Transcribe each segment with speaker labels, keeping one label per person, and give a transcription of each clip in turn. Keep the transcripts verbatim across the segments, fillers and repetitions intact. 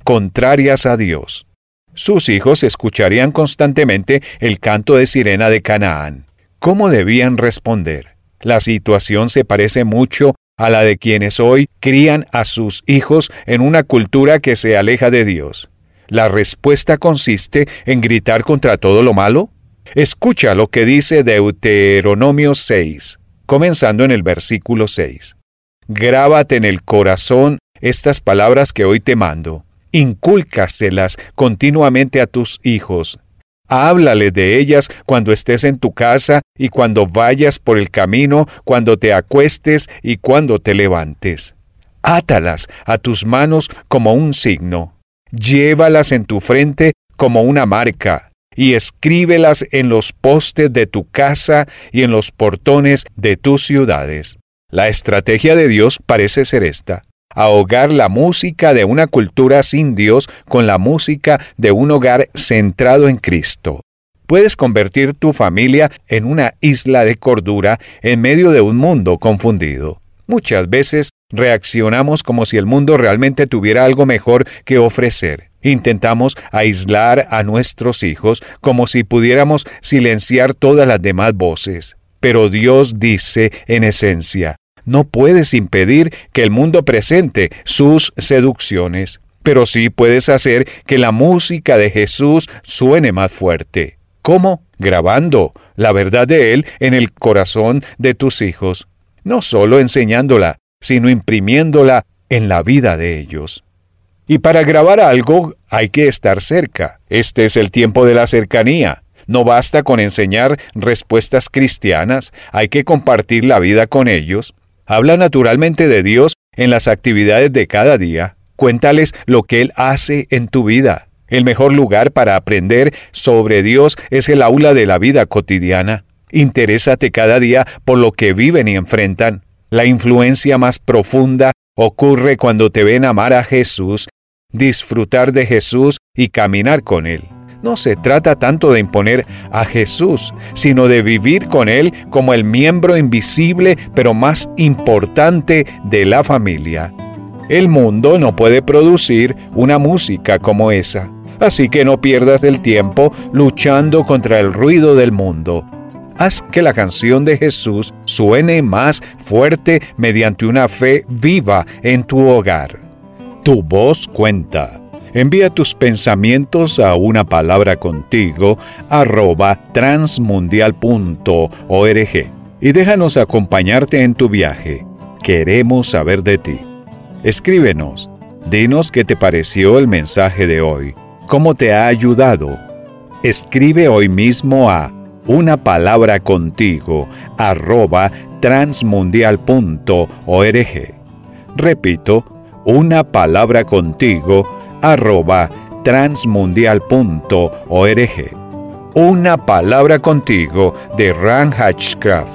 Speaker 1: contrarias a Dios. Sus hijos escucharían constantemente el canto de sirena de Canaán. ¿Cómo debían responder? La situación se parece mucho a la de quienes hoy crían a sus hijos en una cultura que se aleja de Dios. ¿La respuesta consiste en gritar contra todo lo malo? Escucha lo que dice Deuteronomio seis, comenzando en el versículo seis. Grábate en el corazón estas palabras que hoy te mando. Incúlcaselas continuamente a tus hijos. Háblale de ellas cuando estés en tu casa y cuando vayas por el camino, cuando te acuestes y cuando te levantes. Átalas a tus manos como un signo. Llévalas en tu frente como una marca y escríbelas en los postes de tu casa y en los portones de tus ciudades. La estrategia de Dios parece ser esta: ahogar la música de una cultura sin Dios con la música de un hogar centrado en Cristo. Puedes convertir tu familia en una isla de cordura en medio de un mundo confundido. Muchas veces reaccionamos como si el mundo realmente tuviera algo mejor que ofrecer. Intentamos aislar a nuestros hijos como si pudiéramos silenciar todas las demás voces. Pero Dios dice en esencia: no puedes impedir que el mundo presente sus seducciones, pero sí puedes hacer que la música de Jesús suene más fuerte. ¿Cómo? Grabando la verdad de Él en el corazón de tus hijos. No solo enseñándola, sino imprimiéndola en la vida de ellos. Y para grabar algo hay que estar cerca. Este es el tiempo de la cercanía. No basta con enseñar respuestas cristianas, hay que compartir la vida con ellos. Habla naturalmente de Dios en las actividades de cada día. Cuéntales lo que Él hace en tu vida. El mejor lugar para aprender sobre Dios es el aula de la vida cotidiana. Interésate cada día por lo que viven y enfrentan. La influencia más profunda ocurre cuando te ven amar a Jesús, disfrutar de Jesús y caminar con Él. No se trata tanto de imponer a Jesús, sino de vivir con Él como el miembro invisible pero más importante de la familia. El mundo no puede producir una música como esa, así que no pierdas el tiempo luchando contra el ruido del mundo. Haz que la canción de Jesús suene más fuerte mediante una fe viva en tu hogar. Tu voz cuenta. Envía tus pensamientos a una palabra contigo arroba transmundial punto org y déjanos acompañarte en tu viaje. Queremos saber de ti. Escríbenos. Dinos qué te pareció el mensaje de hoy. ¿Cómo te ha ayudado? Escribe hoy mismo a una palabra contigo arroba transmundial punto org. Repito, una palabra contigo arroba transmundial punto org. Una palabra contigo de Ran Hatchcraft.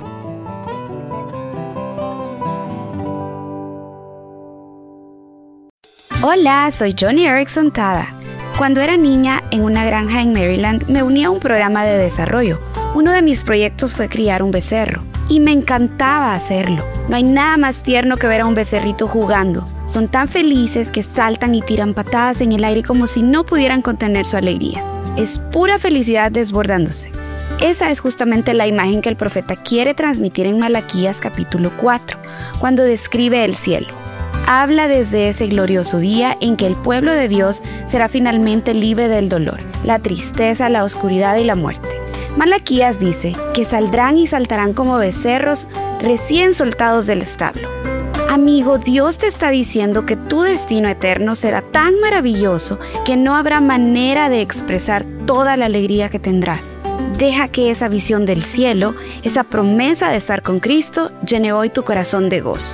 Speaker 2: Hola, soy Johnny Erickson Tada. Cuando era niña, en una granja en Maryland, me uní a un programa de desarrollo. Uno de mis proyectos fue criar un becerro, y me encantaba hacerlo. No hay nada más tierno que ver a un becerrito jugando. Son tan felices que saltan y tiran patadas en el aire como si no pudieran contener su alegría. Es pura felicidad desbordándose. Esa es justamente la imagen que el profeta quiere transmitir en Malaquías capítulo cuatro, cuando describe el cielo. Habla desde ese glorioso día en que el pueblo de Dios será finalmente libre del dolor, la tristeza, la oscuridad y la muerte. Malaquías dice que saldrán y saltarán como becerros recién soltados del establo. Amigo, Dios te está diciendo que tu destino eterno será tan maravilloso que no habrá manera de expresar toda la alegría que tendrás. Deja que esa visión del cielo, esa promesa de estar con Cristo, llene hoy tu corazón de gozo.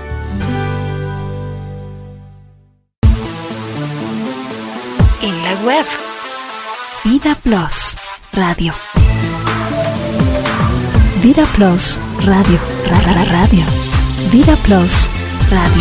Speaker 3: En la web Vida Plus Radio. Vida Plus Radio. Ra, ra, radio. Vida Plus Radio.